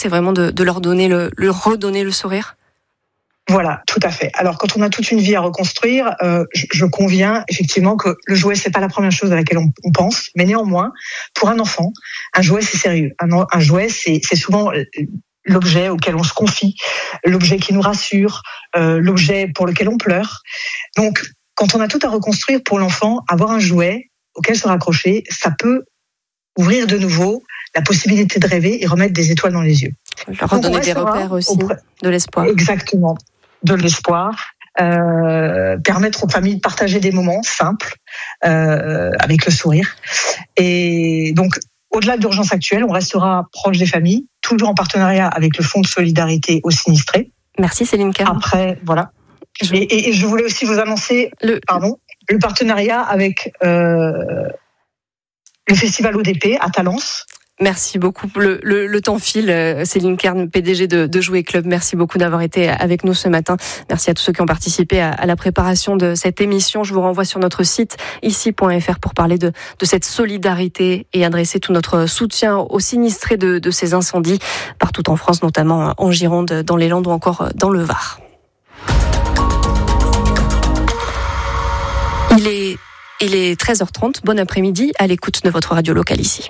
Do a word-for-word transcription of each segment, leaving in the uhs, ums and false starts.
c'est vraiment de, de leur donner le, le redonner le sourire. Voilà, tout à fait. Alors, quand on a toute une vie à reconstruire, euh, je, je conviens effectivement que le jouet, c'est pas la première chose à laquelle on, on pense, mais néanmoins, pour un enfant, un jouet, c'est sérieux. Un, un jouet, c'est, c'est souvent l'objet auquel on se confie, l'objet qui nous rassure, euh, l'objet pour lequel on pleure. Donc, quand on a tout à reconstruire pour l'enfant, avoir un jouet auquel se raccrocher, ça peut ouvrir de nouveau la possibilité de rêver et remettre des étoiles dans les yeux. Leur redonner des repères aussi, auprès... de l'espoir. Exactement, de l'espoir. Euh, permettre aux familles de partager des moments simples euh, avec le sourire. Et donc, au-delà de l'urgence actuelle, on restera proche des familles, toujours en partenariat avec le Fonds de solidarité aux sinistrés. Merci Céline Kern. Après, voilà. Je... Et, et, et je voulais aussi vous annoncer, le, pardon, le partenariat avec euh, le Festival O D P à Talence. Merci beaucoup. Le, le, le temps file. Céline Kern, P D G de, de Jouet Club. Merci beaucoup d'avoir été avec nous ce matin. Merci à tous ceux qui ont participé à, à la préparation de cette émission. Je vous renvoie sur notre site ici point f r pour parler de, de cette solidarité et adresser tout notre soutien aux sinistrés de, de ces incendies partout en France, notamment en Gironde, dans les Landes ou encore dans le Var. Il est, il est treize heures trente. Bon après-midi à l'écoute de votre radio locale ici.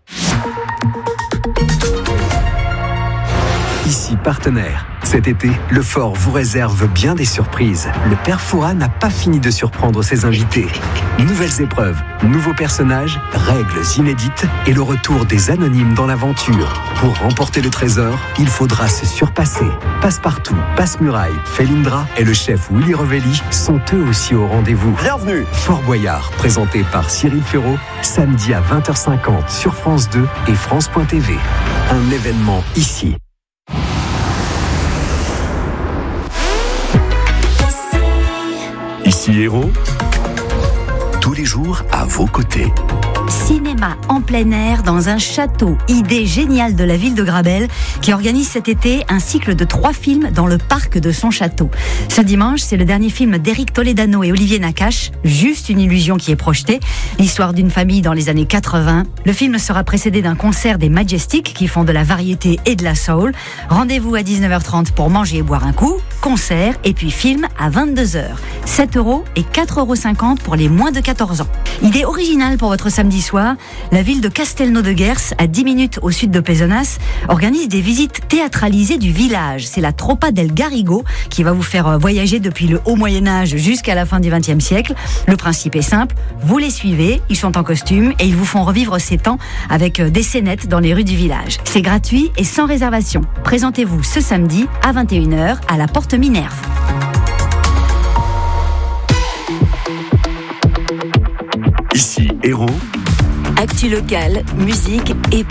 Ici partenaire. Cet été, le Fort vous réserve bien des surprises. Le Père Fouras n'a pas fini de surprendre ses invités. Nouvelles épreuves, nouveaux personnages, règles inédites et le retour des anonymes dans l'aventure. Pour remporter le trésor, il faudra se surpasser. Passe-partout, Passe-Muraille, Felindra et le chef Willy Revelli sont eux aussi au rendez-vous. Bienvenue. Fort Boyard, présenté par Cyril Ferraud, samedi à vingt heures cinquante sur France deux et France point T V. Un événement ici. Ici Héros, tous les jours à vos côtés. Cinéma en plein air dans un château, idée géniale de la ville de Grabel qui organise cet été un cycle de trois films dans le parc de son château. Ce dimanche, c'est le dernier film d'Éric Toledano et Olivier Nakache, Juste une illusion qui est projeté, l'histoire d'une famille dans les années quatre-vingts. Le film sera précédé d'un concert des Majestic qui font de la variété et de la soul. Rendez-vous à dix-neuf heures trente pour manger et boire un coup, concert et puis film à vingt-deux heures. sept euros et quatre euros cinquante pour les moins de quatorze ans. Idée originale pour votre samedi soir, la ville de Castelnau-de-Guers, à dix minutes au sud de Pézenas, organise des visites théâtralisées du village. C'est la Tropa del Garrigo qui va vous faire voyager depuis le haut Moyen-Âge jusqu'à la fin du vingtième siècle. Le principe est simple, vous les suivez, ils sont en costume et ils vous font revivre ces temps avec des scénettes dans les rues du village. C'est gratuit et sans réservation. Présentez-vous ce samedi à vingt et une heures à la Porte Minerve. Ici Héros. Actu locale, musique et